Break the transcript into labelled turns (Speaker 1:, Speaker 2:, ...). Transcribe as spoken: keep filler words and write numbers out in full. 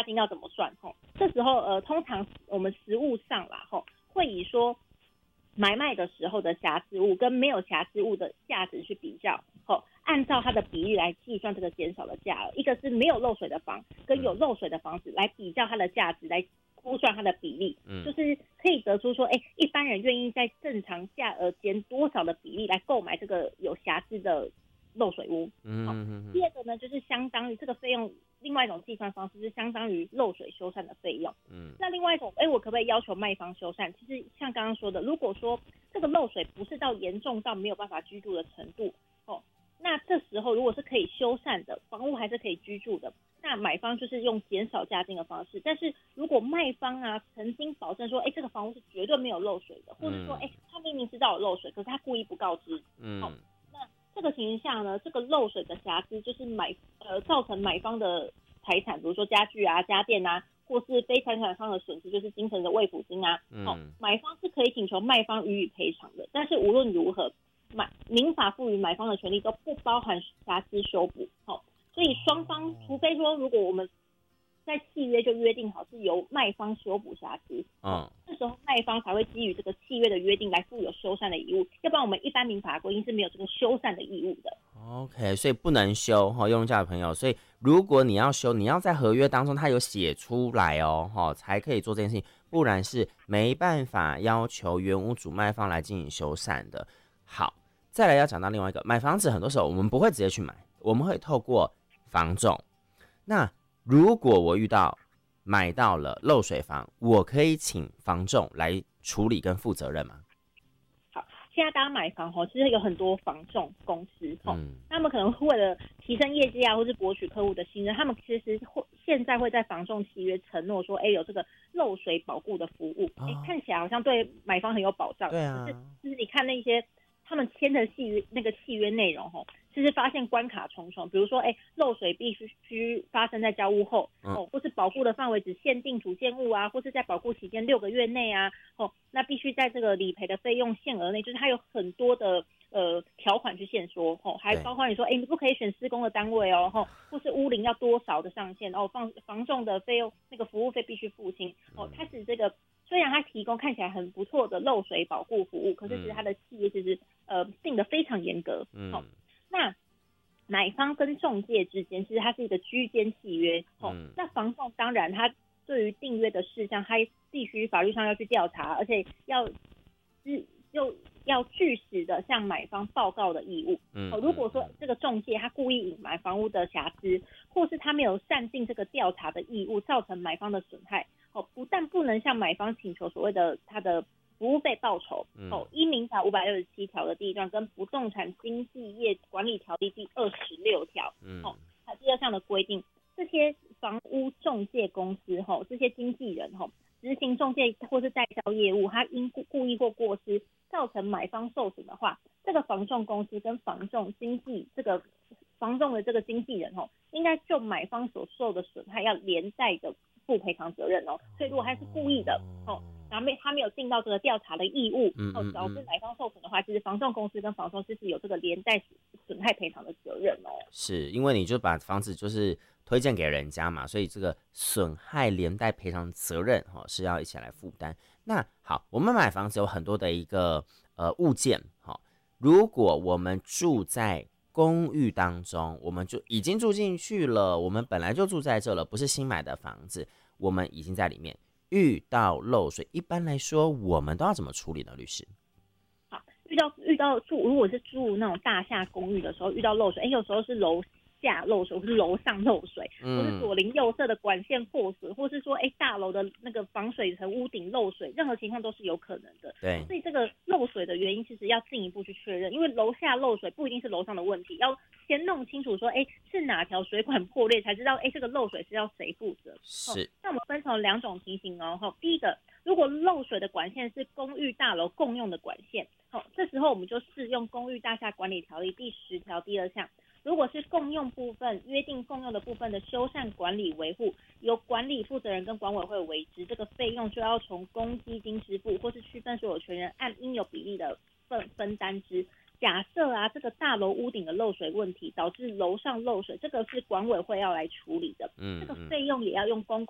Speaker 1: 金要怎么算？吼，这时候呃，通常我们实务上啦，吼，会以说买卖的时候的瑕疵物跟没有瑕疵物的价值去比较，吼，按照它的比例来计算这个减少的价额。一个是没有漏水的房跟有漏水的房子来比较它的价值，来估算它的比例，嗯，就是可以得出说，哎、欸，一般人愿意在正常价额减多少的比例来购买这个有瑕疵的漏水屋。嗯嗯嗯。第二个呢，就是相当于这个费用，另外一种计算方式是相当于漏水修缮的费用。嗯。那另外一种，哎、欸，我可不可以要求卖方修缮？其实像刚刚说的，如果说这个漏水不是到严重到没有办法居住的程度，哦，那这时候如果是可以修缮的，房屋还是可以居住的，那买方就是用减少价金的方式。但是如果卖方啊曾经保证说，哎、欸，这个房屋是绝对没有漏水的，或者说，哎、欸，他明明知道有漏水，可是他故意不告知，嗯，哦，那这个情形下呢，这个漏水的瑕疵就是买呃造成买方的财产，比如说家具啊、家电啊，或是非财产上的损失，就是精神的慰抚金啊，嗯，哦，买方是可以请求卖方予以赔偿的。但是无论如何，买民法赋予买方的权利都不包含瑕疵修补，哦，所以双方除非说，如果我们在契约就约定好是由卖方修补瑕疵，嗯，这时候卖方才会基于这个契约的约定来负有修缮的义务，要不然我们一般民法规定是没有这个修缮的义务的。
Speaker 2: OK， 所以不能修哈，用家的朋友，所以如果你要修，你要在合约当中它有写出来哦，哈，才可以做这件事情，不然是没办法要求原屋主卖方来进行修缮的。好，再来要讲到另外一个，买房子很多时候我们不会直接去买，我们会透过房仲。那如果我遇到买到了漏水房，我可以请房仲来处理跟负责任吗？
Speaker 1: 好，现在大家买房吼，其实有很多房仲公司吼，嗯，他们可能为了提升业绩啊，或是博取客户的信任，他们其实会现在会在房仲契约承诺说，哎、欸，有这个漏水保固的服务，哎、哦欸，看起来好像对买方很有保障，对啊，可是其实你看那些他们签的契约那个契约内容吼，其实发现关卡重重，比如说，哎、欸，漏水必须需发生在交屋后，哦，或是保固的范围只限定主建物啊，或是在保固期间六个月内啊，哦，那必须在这个理赔的费用限额内，就是它有很多的呃条款去限缩，哦，还包括你说，哎、欸，你不可以选施工的单位哦，哦，或是屋龄要多少的上限，哦，房房仲的费用那个服务费必须付清，哦，它是这个。虽然它提供看起来很不错的漏水保护服务，可是其实它的契约其实呃定得非常严格。嗯，哦，那买方跟仲介之间其实它是一个居间契约。哦，嗯，那房仲当然它对于订约的事项，它必须法律上要去调查，而且要又要据实的向买方报告的义务。嗯，哦，如果说这个仲介他故意隐瞒房屋的瑕疵，或是他没有善尽这个调查的义务，造成买方的损害。哦，不但不能向买方请求所谓的他的服务费报酬，嗯，哦，依民法五百六十七条的第一段跟不动产经纪业管理条例第二十六条，嗯，哦，它第二项的规定，这些房屋仲介公司，哦，这些经纪人，哦，执行仲介或是代销业务，他因故意或过失造成买方受损的话，这个房仲公司跟房仲经纪这个房仲的这个经纪人，哦，应该就买方所受的损害要连带的负赔偿责任哦，所以如果他是故意的哦，然后没他没有尽到这个调查的义务，哦，导致买方受损的话，其实房仲公司跟房仲是有这个连带损害赔偿的责任哦。
Speaker 2: 是因为你就把房子就是推荐给人家嘛，所以这个损害连带赔偿责任哈是要一起来负担。那好，我们买房子有很多的一个呃物件哈，如果我们住在公寓当中，我们就已经住进去了，我们本来就住在这了，不是新买的房子，我们已经在里面遇到漏水，一般来说我们都要怎么处理呢？律师？
Speaker 1: 好，遇到遇到住，如果是住那种大厦公寓的时候，遇到漏水，哎，有时候是楼下漏水，或是楼上漏水，嗯，或是左邻右舍的管线破损，或是说，哎，大楼的那个防水层屋顶漏水，任何情况都是有可能的。对，所以这个漏水的原因其实要进一步去确认，因为楼下漏水不一定是楼上的问题，要先弄清楚说，哎，是哪条水管破裂，才知道，哎，这个漏水是要谁负责。
Speaker 2: 是。
Speaker 1: 那我们分成两种情形哦。第一个，如果漏水的管线是公寓大楼共用的管线，这时候我们就适用公寓大厦管理条例第十条第二项。如果是共用部分，约定共用的部分的修缮管理维护由管理负责人跟管委会为之，这个费用就要从公积金支付，或是区分所有权人按应有比例的分分担之。假设啊，这个大楼屋顶的漏水问题导致楼上漏水，这个是管委会要来处理的，嗯，这个费用也要用公共